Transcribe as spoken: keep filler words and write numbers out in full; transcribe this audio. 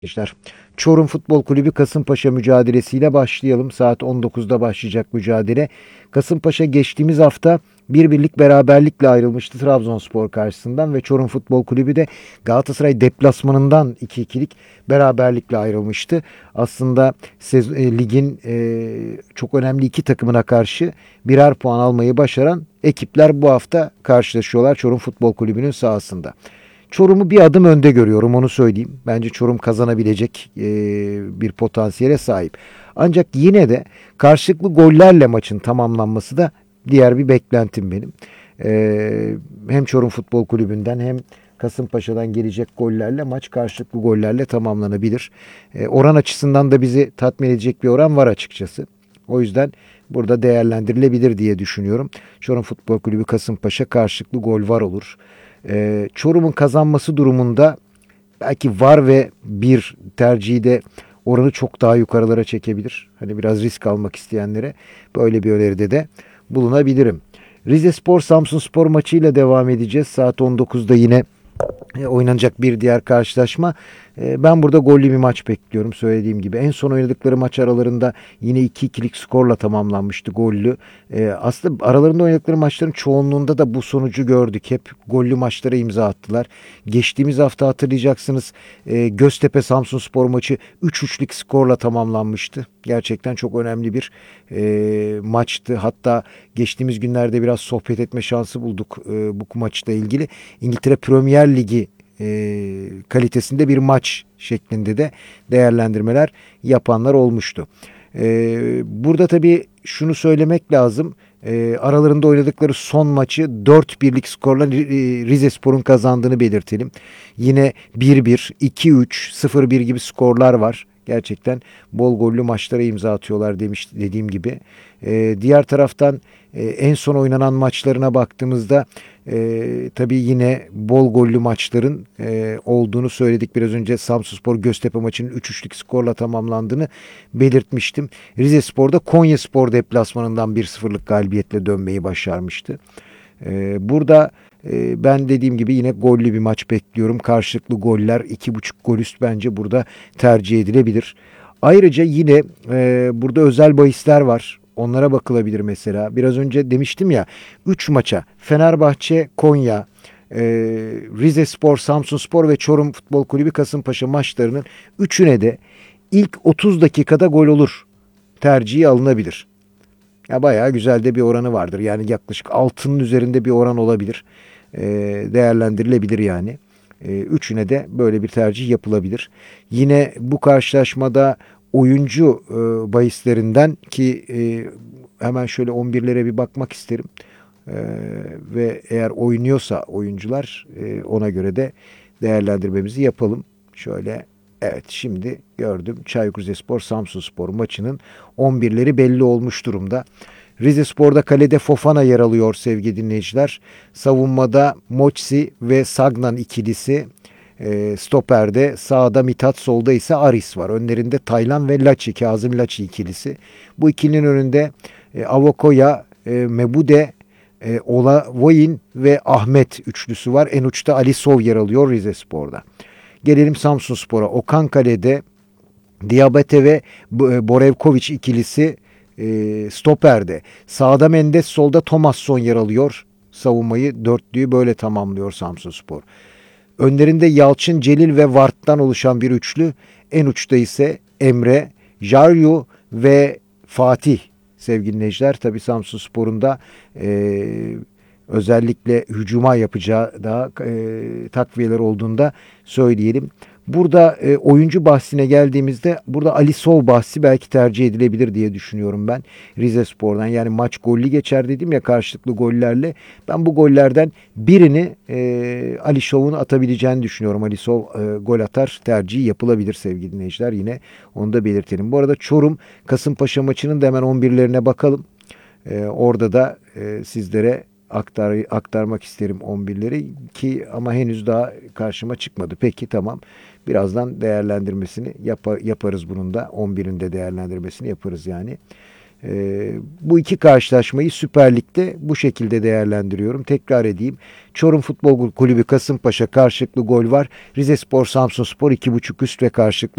Arkadaşlar, Çorum Futbol Kulübü Kasımpaşa mücadelesiyle başlayalım. Saat on dokuzda başlayacak mücadele. Kasımpaşa geçtiğimiz hafta bir birlik beraberlikle ayrılmıştı Trabzonspor karşısından ve Çorum Futbol Kulübü de Galatasaray deplasmanından iki ikilik beraberlikle ayrılmıştı. Aslında sez- e, ligin e, çok önemli iki takımına karşı birer puan almayı başaran ekipler bu hafta karşılaşıyorlar Çorum Futbol Kulübü'nün sahasında. Çorum'u bir adım önde görüyorum, onu söyleyeyim. Bence Çorum kazanabilecek e, bir potansiyele sahip. Ancak yine de karşılıklı gollerle maçın tamamlanması da diğer bir beklentim benim. E, hem Çorum Futbol Kulübü'nden hem Kasımpaşa'dan gelecek gollerle maç karşılıklı gollerle tamamlanabilir. E, oran açısından da bizi tatmin edecek bir oran var açıkçası. O yüzden burada değerlendirilebilir diye düşünüyorum. Çorum Futbol Kulübü Kasımpaşa karşılıklı gol var olur. Ee, Çorum'un kazanması durumunda belki var ve bir tercihi de oranı çok daha yukarılara çekebilir. Hani biraz risk almak isteyenlere böyle bir öneride de bulunabilirim. Rizespor Samsunspor maçıyla devam edeceğiz. Saat on dokuzda yine e, oynanacak bir diğer karşılaşma. E, Ben burada gollü bir maç bekliyorum söylediğim gibi. En son oynadıkları maç aralarında yine iki ikilik skorla tamamlanmıştı gollü. E, Aslında aralarında oynadıkları maçların çoğunluğunda da bu sonucu gördük. Hep gollü maçlara imza attılar. Geçtiğimiz hafta hatırlayacaksınız e, Göztepe Samsunspor maçı üç üçlük skorla tamamlanmıştı. Gerçekten çok önemli bir e, maçtı. Hatta geçtiğimiz günlerde biraz sohbet etme şansı bulduk e, bu maçla ilgili. İngiltere Premier Ligi e, kalitesinde bir maç şeklinde de değerlendirmeler yapanlar olmuştu. E, burada tabii şunu söylemek lazım. E, aralarında oynadıkları son maçı dört birlik skorla Rizespor'un kazandığını belirtelim. Yine bir bir, iki üç, sıfır bir gibi skorlar var. Gerçekten bol gollü maçlara imza atıyorlar demiş dediğim gibi. Ee, diğer taraftan e, en son oynanan maçlarına baktığımızda e, tabii yine bol gollü maçların e, olduğunu söyledik. Biraz önce Samsunspor Göztepe maçının üç üçlük skorla tamamlandığını belirtmiştim. Rizespor da Konyaspor deplasmanından bir sıfırlık galibiyetle dönmeyi başarmıştı. Ee, burada e, ben dediğim gibi yine gollü bir maç bekliyorum. Karşılıklı goller iki buçuk gol üst bence burada tercih edilebilir. Ayrıca yine e, burada özel bahisler var. Onlara bakılabilir mesela. Biraz önce demiştim ya üç maça Fenerbahçe, Konya, e, Rizespor, Samsunspor ve Çorum Futbol Kulübü Kasımpaşa maçlarının üçüne de ilk otuz dakikada gol olur tercihi alınabilir. Ya bayağı güzel de bir oranı vardır. Yani yaklaşık altının üzerinde bir oran olabilir. E, Değerlendirilebilir yani. E, üçüne de böyle bir tercih yapılabilir. Yine bu karşılaşmada oyuncu e, bahislerinden ki e, hemen şöyle on birlere bir bakmak isterim. E, Ve eğer oynuyorsa oyuncular e, ona göre de değerlendirmemizi yapalım. Şöyle evet şimdi gördüm Çaykur Rizespor Samsunspor maçının on birleri belli olmuş durumda. Rizespor'da kalede Fofana yer alıyor sevgili dinleyiciler. Savunmada Moçsi ve Sagnan ikilisi. E, stoperde sağda Mithat, solda ise Aris var. Önlerinde Taylan ve Laçi, Kazım Laçi ikilisi. Bu ikilinin önünde e, Avokoya, e, Mebude, e, Olavoyin ve Ahmet üçlüsü var. En uçta Ali Sov yer alıyor Rizespor'da. Gelelim Samsunspor'a. Okan Kale'de Diabate ve e, Borevkovic ikilisi e, stoperde. Sağda Mendes, solda Thomasson yer alıyor. Savunmayı, dörtlüyü böyle tamamlıyor Samsunspor. Önlerinde Yalçın, Celil ve Vart'tan oluşan bir üçlü. En uçta ise Emre, Jaryu ve Fatih sevgili dinleyiciler. Tabi Samsunspor'un da e, özellikle hücuma yapacağı da e, takviyeler olduğunda söyleyelim. Burada e, oyuncu bahsine geldiğimizde burada Ali Sov bahsi belki tercih edilebilir diye düşünüyorum ben Rizespor'dan. Yani maç gollü geçer dedim ya karşılıklı gollerle. Ben bu gollerden birini e, Ali Sov'un atabileceğini düşünüyorum. Ali Sov e, gol atar tercihi yapılabilir sevgili dinleyiciler. Yine onu da belirtelim. Bu arada Çorum Kasımpaşa maçının da hemen on birlerine bakalım. E, orada da e, sizlere aktar, aktarmak isterim on birleri ki ama henüz daha karşıma çıkmadı. Peki tamam. Birazdan değerlendirmesini yap, yaparız bunun da. on birinde değerlendirmesini yaparız yani. Ee, bu iki karşılaşmayı Süper Lig'de bu şekilde değerlendiriyorum. Tekrar edeyim. Çorum Futbol Kulübü Kasımpaşa karşılıklı gol var. Rizespor Samsunspor iki buçuk üst ve karşılıklı